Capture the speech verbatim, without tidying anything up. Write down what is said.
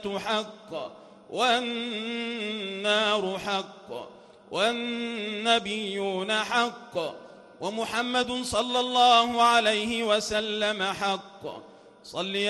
حق والنار حق والنبيون حق ومحمد صلى الله عليه وسلم حق. صل